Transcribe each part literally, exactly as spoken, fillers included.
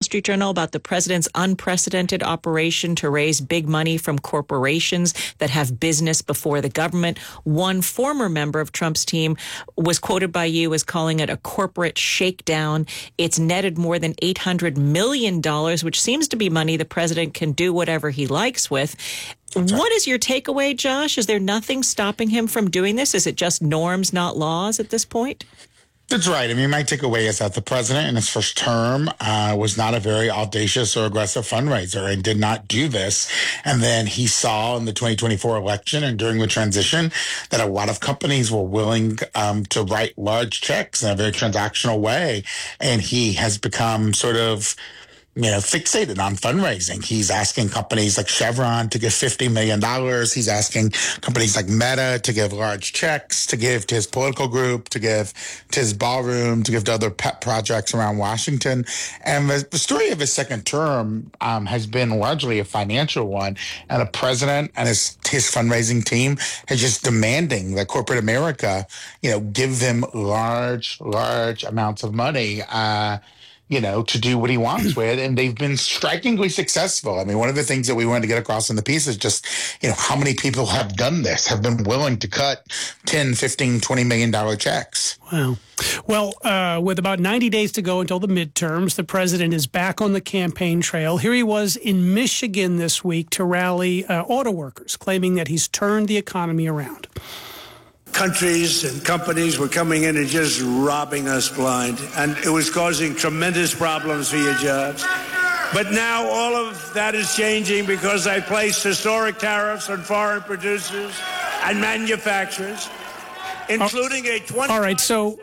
Street Journal about the president's unprecedented operation to raise big money from corporations that have business before the government. One former member of Trump's team was quoted by you as calling it a corporate shakedown. It's netted more than eight hundred million dollars, which seems to be money the president can do whatever he likes with. What is your takeaway, Josh? Is there nothing stopping him from doing this? Is it just norms, not laws at this point? That's right. I mean, my takeaway is that the president in his first term uh, was not a very audacious or aggressive fundraiser and did not do this. And then he saw in the twenty twenty-four election and during the transition that a lot of companies were willing um, to write large checks in a very transactional way. And he has become sort of you know, fixated on fundraising. He's asking companies like Chevron to give fifty million dollars. He's asking companies like Meta to give large checks, to give to his political group, to give to his ballroom, to give to other pet projects around Washington. And the, the story of his second term um, has been largely a financial one. And the president and his, his fundraising team is just demanding that corporate America, you know, give them large, large amounts of money, uh, you know, to do what he wants with. And they've been strikingly successful. I mean, one of the things that we wanted to get across in the piece is just, you know, how many people have done this, have been willing to cut ten, fifteen, twenty million dollar checks. Wow. Well, uh, with about ninety days to go until the midterms, the president is back on the campaign trail. Here he was in Michigan this week to rally uh, auto workers, claiming that he's turned the economy around. Countries and companies were coming in and just robbing us blind, and it was causing tremendous problems for your jobs. But now all of that is changing because I placed historic tariffs on foreign producers and manufacturers, including a twenty. All right, so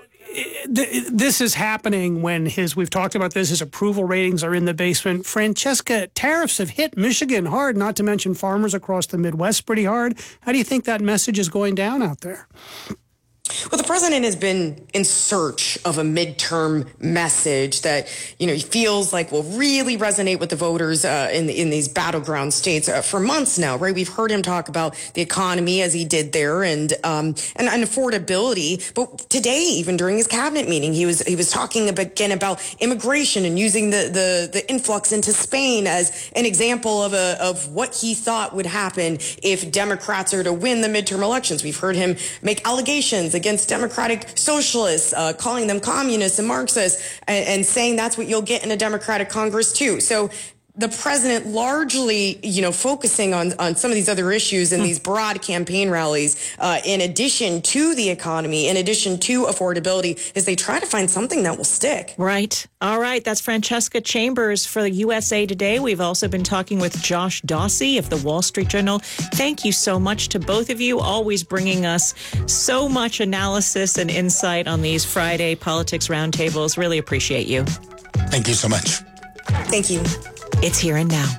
this is happening when his, we've talked about this, his approval ratings are in the basement. Francesca, tariffs have hit Michigan hard, not to mention farmers across the Midwest pretty hard. How do you think that message is going down out there? Well, the president has been in search of a midterm message that, you know, he feels like will really resonate with the voters uh, in in these battleground states uh, for months now, right? We've heard him talk about the economy as he did there and um, and, and affordability. But today, even during his cabinet meeting, he was he was talking again about immigration and using the the, the influx into Spain as an example of a of what he thought would happen if Democrats are to win the midterm elections. We've heard him make allegations against Democratic socialists, uh, calling them communists and Marxists, and, and saying that's what you'll get in a Democratic Congress too. So the president largely, you know, focusing on, on some of these other issues in these broad campaign rallies, uh, in addition to the economy, in addition to affordability, as they try to find something that will stick. Right. All right. That's Francesca Chambers for the U S A Today. We've also been talking with Josh Dawsey of the Wall Street Journal. Thank you so much to both of you, always bringing us so much analysis and insight on these Friday politics roundtables. Really appreciate you. Thank you so much. Thank you. It's Here and Now.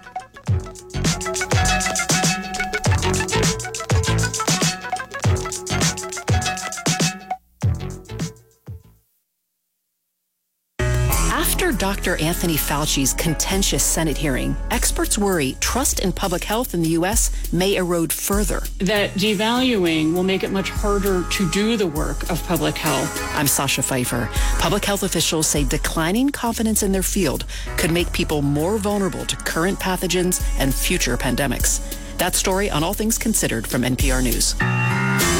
After Doctor Anthony Fauci's contentious Senate hearing, experts worry trust in public health in the U S may erode further. That devaluing will make it much harder to do the work of public health. I'm Sasha Pfeiffer. Public health officials say declining confidence in their field could make people more vulnerable to current pathogens and future pandemics. That story on All Things Considered from N P R News.